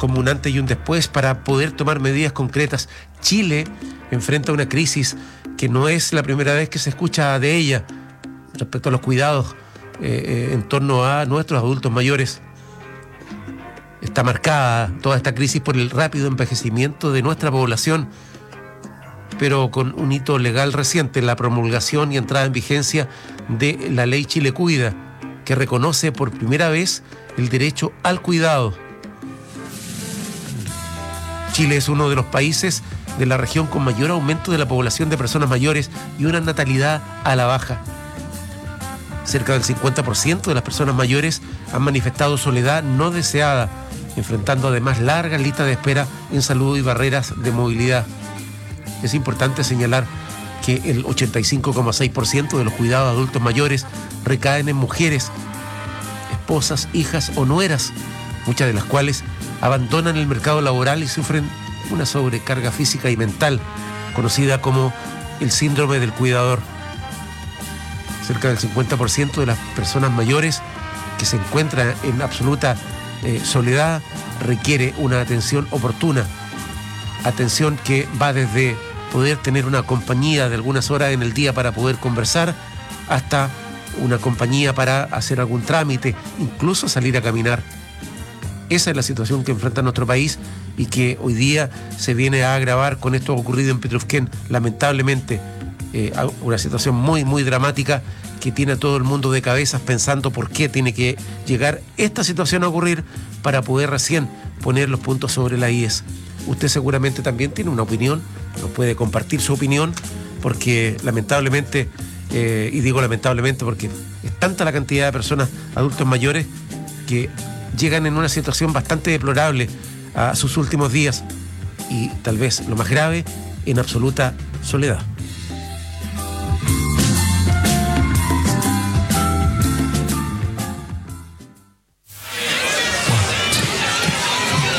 como un antes y un después para poder tomar medidas concretas. Chile enfrenta una crisis que no es la primera vez que se escucha de ella respecto a los cuidados en torno a nuestros adultos mayores. Está marcada toda esta crisis por el rápido envejecimiento de nuestra población, pero con un hito legal reciente, la promulgación y entrada en vigencia de la Ley Chile Cuida, que reconoce por primera vez el derecho al cuidado. Chile es uno de los países de la región con mayor aumento de la población de personas mayores y una natalidad a la baja. Cerca del 50% de las personas mayores han manifestado soledad no deseada, enfrentando además largas listas de espera en salud y barreras de movilidad. Es importante señalar que el 85,6% de los cuidados de adultos mayores recaen en mujeres, esposas, hijas o nueras, muchas de las cuales abandonan el mercado laboral y sufren una sobrecarga física y mental, conocida como el síndrome del cuidador. Cerca del 50% de las personas mayores que se encuentran en absoluta soledad requiere una atención oportuna, atención que va desde poder tener una compañía de algunas horas en el día para poder conversar, hasta una compañía para hacer algún trámite, incluso salir a caminar. Esa es la situación que enfrenta nuestro país y que hoy día se viene a agravar con esto ocurrido en Petrufquén. Lamentablemente, una situación muy, muy dramática que tiene a todo el mundo de cabezas pensando por qué tiene que llegar esta situación a ocurrir para poder recién poner los puntos sobre las IES. Usted seguramente también tiene una opinión, nos puede compartir su opinión, porque lamentablemente, y digo lamentablemente porque es tanta la cantidad de personas, adultos mayores, que llegan en una situación bastante deplorable a sus últimos días y tal vez lo más grave, en absoluta soledad.